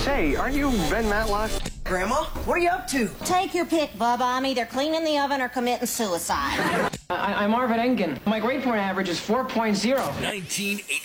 Say, aren't you Ben Matlock? Grandma, what are you up to? Take your pick, Bubba. I'm either cleaning the oven or committing suicide. I'm Marvin Engen. My grade point average is 4.0. 1980.